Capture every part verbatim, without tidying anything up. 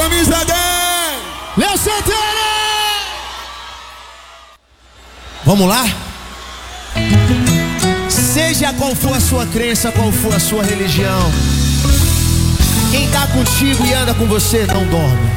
Camisa dez! Léo Santana! Vamos lá? Seja qual for a sua crença, qual for a sua religião, quem tá contigo e anda com você não dorme.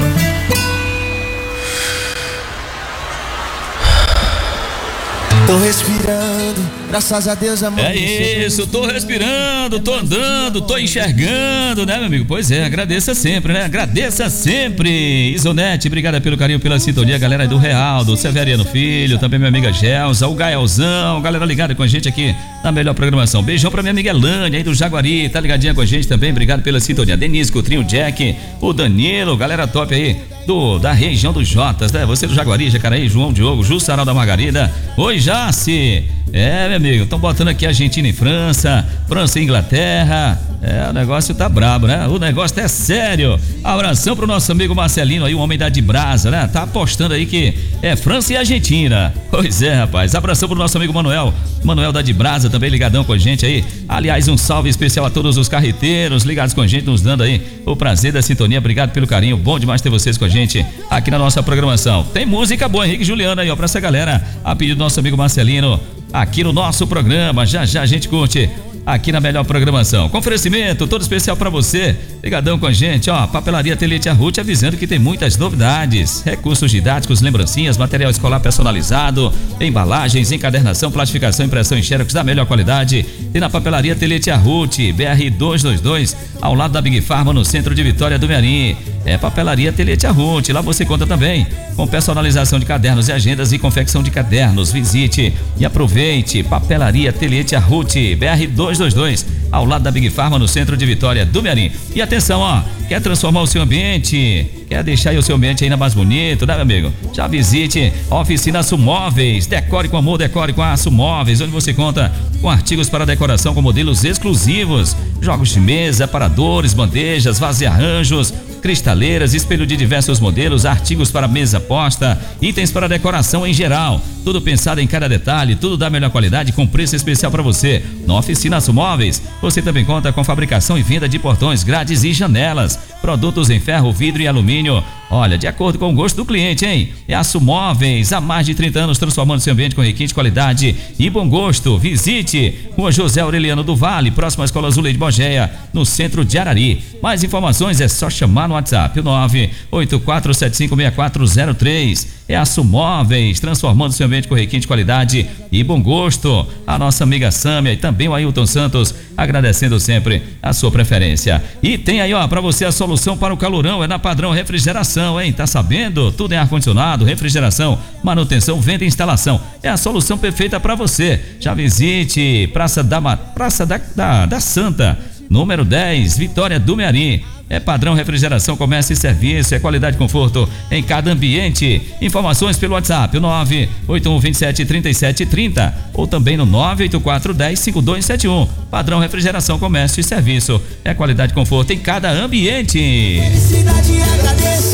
Tô respirando, graças a Deus, amor. É isso, tô respirando, tô andando, tô enxergando, né, meu amigo? Pois é, agradeça sempre, né? Agradeça sempre. Isonete, obrigada pelo carinho, pela sintonia, galera do Real, do Severiano Filho, também minha amiga Gelsa, o Gaelzão, galera ligada com a gente aqui na melhor programação. Beijão pra minha amiga Elane aí do Jaguari, tá ligadinha com a gente também, obrigado pela sintonia. Denise, Cotrinho, Jack, o Danilo, galera top aí do, da região dos Jotas, né? Você do Jaguari, Jacaraí, João Diogo, Jussaral da Margarida. Oi, Jace. É, meu amigo, estão botando aqui Argentina e França, França e Inglaterra. É, o negócio tá brabo, né? O negócio é sério. Abração pro nosso amigo Marcelino aí, o homem da de brasa, né? Tá apostando aí que é França e Argentina. Pois é, rapaz. Abração pro nosso amigo Manuel, Manuel da de brasa, também ligadão com a gente aí. Aliás, um salve especial a todos os carreteiros ligados com a gente, nos dando aí o prazer da sintonia. Obrigado pelo carinho, bom demais ter vocês com a gente aqui na nossa programação. Tem música boa, Henrique e Juliana aí, ó, pra essa galera, a pedido do nosso amigo Marcelino, aqui no nosso programa. Já já a gente curte aqui na melhor programação. Com oferecimento todo especial pra você, ligadão com a gente, ó, Papelaria Ateliê Tia Ruth, avisando que tem muitas novidades, recursos didáticos, lembrancinhas, material escolar personalizado, embalagens, encadernação, plastificação, impressão em xerox da melhor qualidade. E na Papelaria Ateliê Tia Ruth, B R duzentos e vinte e dois, ao lado da Big Pharma, no centro de Vitória do Mearim. É Papelaria Ateliê Tia Ruth, lá você conta também com personalização de cadernos e agendas e confecção de cadernos. Visite e aproveite. Papelaria Ateliê Tia Ruth, B R duzentos e vinte e dois, ao lado da Big Pharma, no centro de Vitória do Mearim. E atenção, ó, quer transformar o seu ambiente, quer deixar aí o seu ambiente ainda mais bonito, né, meu amigo? Já visite a oficina Aço Móveis. Decore com amor, decore com a Aço Móveis, onde você conta com artigos para decoração com modelos exclusivos, jogos de mesa, aparadores, bandejas, vasos e arranjos, cristaleiras, espelho de diversos modelos, artigos para mesa posta, itens para decoração em geral. Tudo pensado em cada detalhe, tudo da melhor qualidade com preço especial para você. Na oficina Aço Móveis, você também conta com fabricação e venda de portões, grades e janelas, produtos em ferro, vidro e alumínio. Olha, de acordo com o gosto do cliente, hein? É Aço Móveis, há mais de trinta anos transformando seu ambiente com requinte, qualidade e bom gosto. Visite Rua José Aureliano do Vale, próxima à Escola Zuleide Borgeia, no centro de Arari. Mais informações é só chamar no WhatsApp, o nove oito quatro sete cinco seis quatro zero três. É Aço Móveis, transformando seu ambiente com requinte, qualidade e bom gosto. A nossa amiga Sâmia e também o Ailton Santos, agradecendo sempre a sua preferência. E tem aí, ó, pra você a solução para o calorão, é na Padrão Refrigeração, hein? Tá sabendo? Tudo em ar-condicionado, refrigeração, manutenção, venda e instalação. É a solução perfeita para você. Já visite Praça da, Praça da, da, da Santa, número dez, Vitória do Mearim. É Padrão Refrigeração, comércio e serviço, é qualidade e conforto em cada ambiente. Informações pelo WhatsApp, o nove oito um dois sete três sete três zero ou também no nove oito quatro um zero cinco dois sete um. Padrão Refrigeração, comércio e serviço, é qualidade e conforto em cada ambiente. Felicidade agradeça,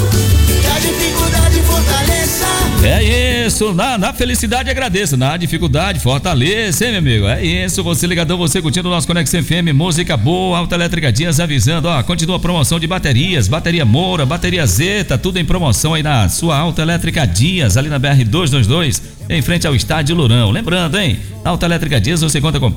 que a dificuldade fortaleça. É isso, na, na felicidade agradeço, na dificuldade fortaleça, hein, meu amigo? É isso, você ligadão, você curtindo o nosso Conexão F M, música boa, Autoelétrica Dias avisando, ó, continua a promoção de baterias, bateria Moura, bateria Zeta, tudo em promoção aí na sua Autoelétrica Dias, ali na B R duzentos e vinte e dois, em frente ao Estádio Lourão. Lembrando, hein, na Autoelétrica Dias você conta com